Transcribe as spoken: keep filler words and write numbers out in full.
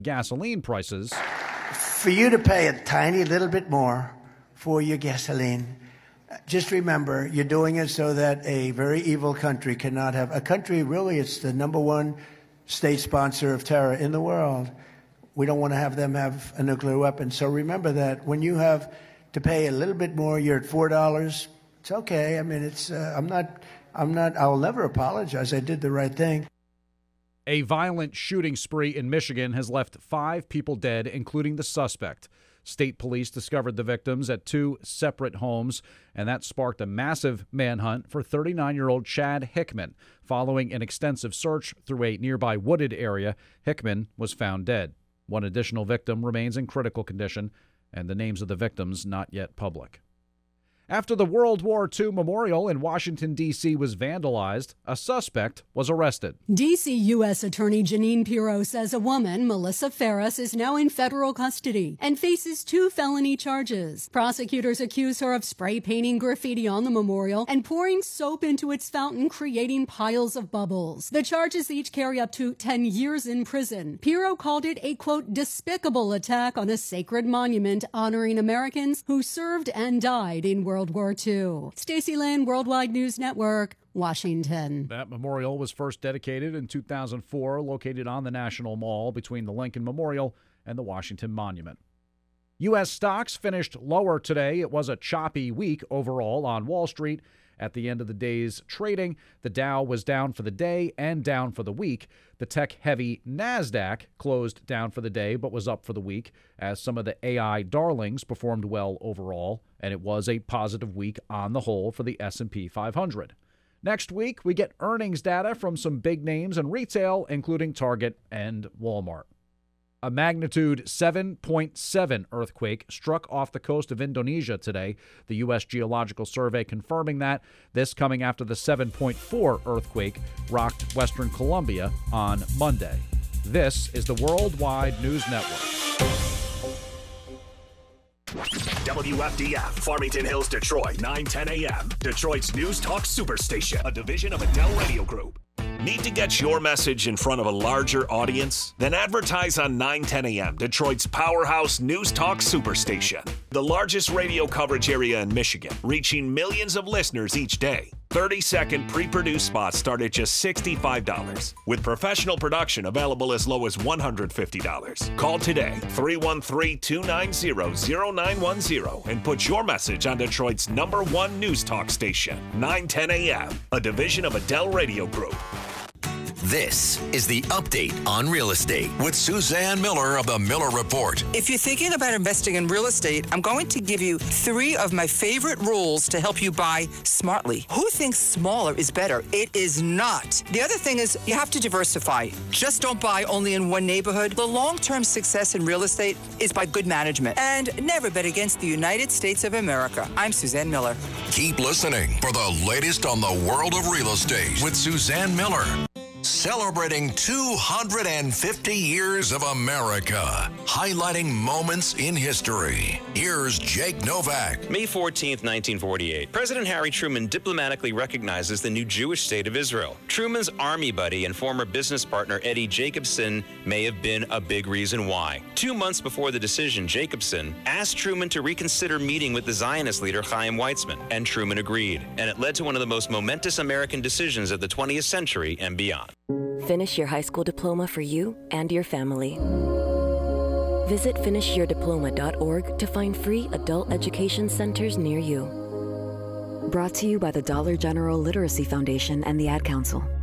gasoline prices. For you to pay a tiny little bit more for your gasoline, just remember, you're doing it so that a very evil country cannot have... A country, really, it's the number one state sponsor of terror in the world. We don't want to have them have a nuclear weapon. So remember that when you have to pay a little bit more, you're at four dollars. It's okay. I mean, it's... Uh, I'm not... I'm not... I will never apologize. I did the right thing. A violent shooting spree in Michigan has left five people dead, including the suspect. State police discovered the victims at two separate homes, and that sparked a massive manhunt for thirty-nine-year-old Chad Hickman. Following an extensive search through a nearby wooded area, Hickman was found dead. One additional victim remains in critical condition, and the names of the victims not yet public. After the World War Two memorial in Washington, D C was vandalized, a suspect was arrested. D C U S Attorney Jeanine Pirro says a woman, Melissa Ferris, is now in federal custody and faces two felony charges. Prosecutors accuse her of spray painting graffiti on the memorial and pouring soap into its fountain, creating piles of bubbles. The charges each carry up to ten years in prison. Pirro called it a, quote, despicable attack on a sacred monument honoring Americans who served and died in World War Two. Stacey Lynn, Worldwide News Network, Washington. That memorial was first dedicated in two thousand four, located on the National Mall between the Lincoln Memorial and the Washington Monument. U S stocks finished lower today. It was a choppy week overall on Wall Street. At the end of the day's trading, the Dow was down for the day and down for the week. The tech-heavy NASDAQ closed down for the day but was up for the week as some of the A I darlings performed well overall, and it was a positive week on the whole for the S and P five hundred. Next week, we get earnings data from some big names in retail, including Target and Walmart. A magnitude seven point seven earthquake struck off the coast of Indonesia today. The U S Geological Survey confirming that. This coming after the seven point four earthquake rocked Western Colombia on Monday. This is the Worldwide News Network. W F D F, Farmington Hills, Detroit, nine ten a.m. Detroit's News Talk Superstation, a division of Adele Radio Group. Need to get your message in front of a larger audience? Then advertise on nine ten a.m., Detroit's powerhouse News Talk Superstation. The largest radio coverage area in Michigan, reaching millions of listeners each day. thirty-second pre-produced spots start at just sixty-five dollars, with professional production available as low as one hundred fifty dollars. Call today, three one three, two nine zero, zero nine one zero, and put your message on Detroit's number one news talk station, nine ten a.m., a division of Adele Radio Group. This is the Update on Real Estate with Suzanne Miller of the Miller Report. If you're thinking about investing in real estate, I'm going to give you three of my favorite rules to help you buy smartly. Who thinks smaller is better? It is not. The other thing is you have to diversify. Just don't buy only in one neighborhood. The long-term success in real estate is by good management. And never bet against the United States of America. I'm Suzanne Miller. Keep listening for the latest on the world of real estate with Suzanne Miller. Celebrating two hundred fifty years of America, highlighting moments in history. Here's Jake Novak. May fourteenth, nineteen forty-eight. President Harry Truman diplomatically recognizes the new Jewish state of Israel. Truman's army buddy and former business partner Eddie Jacobson may have been a big reason why. Two months before the decision, Jacobson asked Truman to reconsider meeting with the Zionist leader Chaim Weizmann, and Truman agreed. And it led to one of the most momentous American decisions of the twentieth century and beyond. Finish your high school diploma for you and your family. Visit finish your diploma dot org to find free adult education centers near you. Brought to you by the Dollar General Literacy Foundation and the Ad Council.